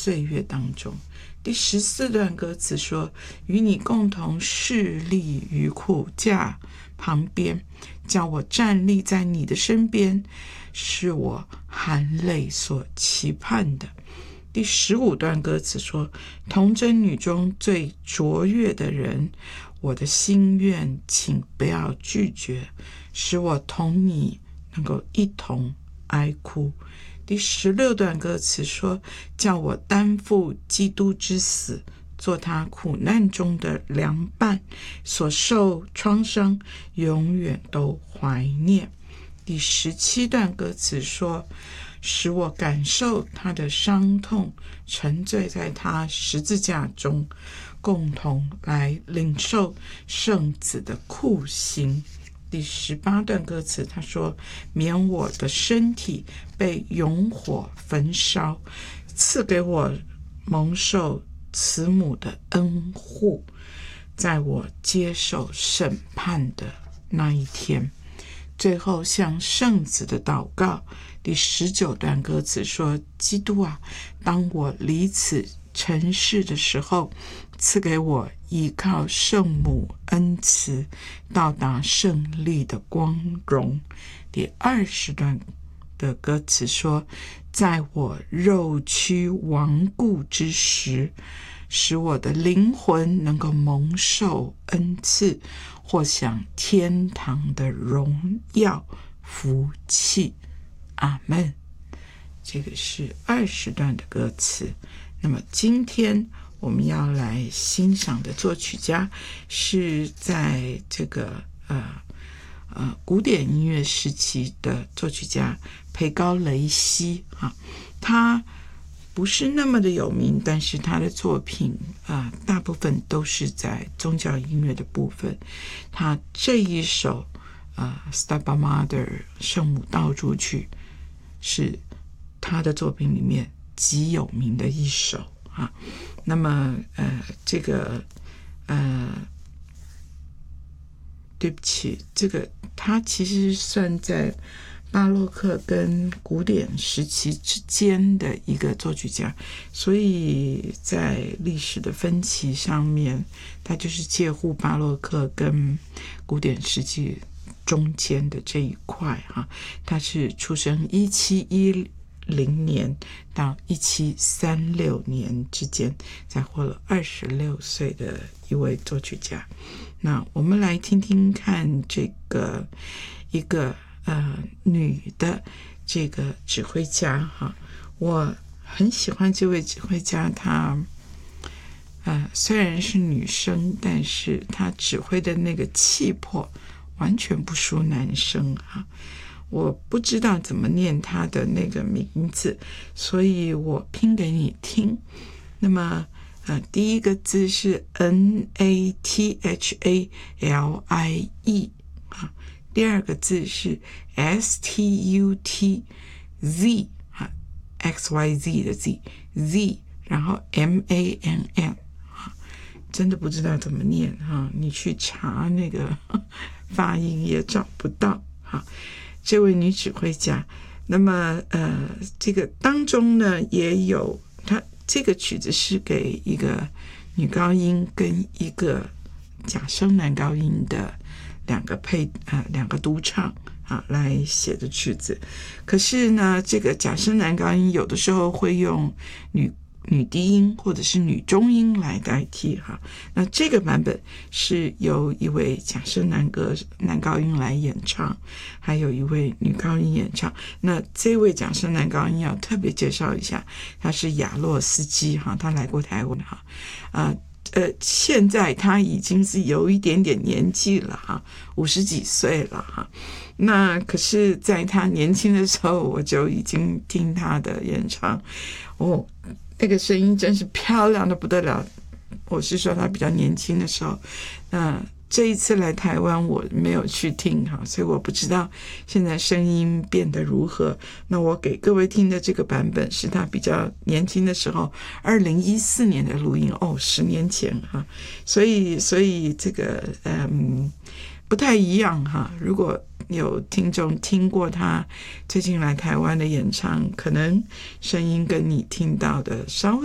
岁月当中。第14段歌词说，与你共同侍立于苦架旁边，叫我站立在你的身边，是我含泪所期盼的。第15段歌词说，童贞女中最卓越的人，我的心愿请不要拒绝，使我同你能够一同哀哭。第16段歌词说，叫我担负基督之死，做他苦难中的良伴，所受创伤永远都怀念。第17段歌词说，使我感受他的伤痛，沉醉在他十字架中，共同来领受圣子的酷刑。第18段歌词他说，免我的身体被永火焚烧，赐给我蒙受慈母的恩护，在我接受审判的那一天。最后向圣子的祷告。第19段歌词说，基督啊，当我离此尘世的时候，赐给我依靠圣母恩慈，到达胜利的光荣。第20段的歌词说，在我肉躯亡故之时，使我的灵魂能够蒙受恩赐，或享天堂的荣耀福气。阿们。这个是20段的歌词。那么今天我们要来欣赏的作曲家是在这个古典音乐时期的作曲家培高雷西啊，他不是那么的有名，但是他的作品大部分都是在宗教音乐的部分。他这一首Stabat Mater 圣母道祝曲是他的作品里面极有名的一首啊。那么这个对不起，这个他其实算在巴洛克跟古典时期之间的一个作曲家，所以在历史的分歧上面，他就是介乎巴洛克跟古典时期中间的这一块哈。他是出生1710年到1736年之间，才活了26岁的一位作曲家。那我们来听听看这个一个女的这个指挥家哈。我很喜欢这位指挥家，她虽然是女生，但是她指挥的那个气魄完全不输男生哈。我不知道怎么念她的那个名字，所以我拼给你听。那么第一个字是 NATHALIE 第二个字是 STUTZ XYZ 的 Z， 然后 MANN， 真的不知道怎么念你去查那个发音也找不到这位女指挥家。那么这个当中呢，也有她这个曲子是给一个女高音跟一个假声男高音的两个独唱来写的曲子。可是呢，这个假声男高音有的时候会用女低音或者是女中音来代替那这个版本是由一位假声男高音来演唱，还有一位女高音演唱。那这位假声男高音要特别介绍一下，他是亚洛斯基他来过台湾现在他已经是有一点点年纪了50几岁了那可是在他年轻的时候，我就已经听他的演唱那个声音真是漂亮的不得了。我是说他比较年轻的时候，这一次来台湾我没有去听所以我不知道现在声音变得如何。那我给各位听的这个版本是他比较年轻的时候2014年的录音10年前所以这个不太一样如果有听众听过他最近来台湾的演唱，可能声音跟你听到的稍微